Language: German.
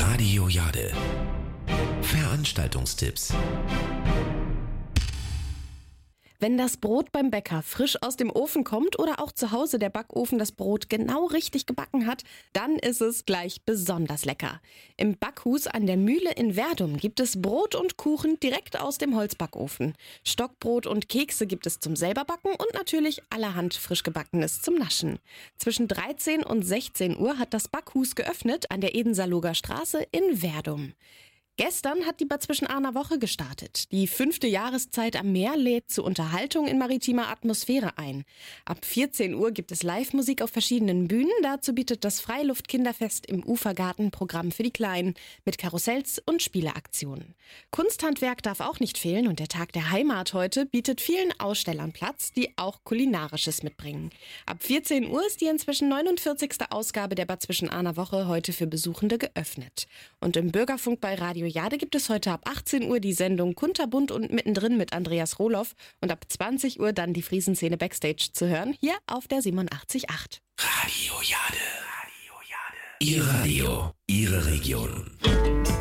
Radio Jade. Veranstaltungstipps. Wenn das Brot beim Bäcker frisch aus dem Ofen kommt oder auch zu Hause der Backofen das Brot genau richtig gebacken hat, dann ist es gleich besonders lecker. Im Backhus an der Mühle in Werdum gibt es Brot und Kuchen direkt aus dem Holzbackofen. Stockbrot und Kekse gibt es zum Selberbacken und natürlich allerhand frisch gebackenes zum Naschen. Zwischen 13 und 16 Uhr hat das Backhus geöffnet an der Edensaloger Straße in Werdum. Gestern hat die Bad Zwischenahner Woche gestartet. Die 5. Jahreszeit am Meer lädt zu Unterhaltung in maritimer Atmosphäre ein. Ab 14 Uhr gibt es Live-Musik auf verschiedenen Bühnen. Dazu bietet das Freiluft-Kinderfest im Ufergarten Programm für die Kleinen mit Karussells und Spieleaktionen. Kunsthandwerk darf auch nicht fehlen und der Tag der Heimat heute bietet vielen Ausstellern Platz, die auch Kulinarisches mitbringen. Ab 14 Uhr ist die inzwischen 49. Ausgabe der Bad Zwischenahner Woche heute für Besuchende geöffnet. Und im Bürgerfunk bei Radio Jade gibt es heute ab 18 Uhr die Sendung Kunterbunt und mittendrin mit Andreas Rohloff und ab 20 Uhr dann die Friesenszene Backstage zu hören, hier auf der 87.8. Radio Jade. Ihr Radio, Ihre Region.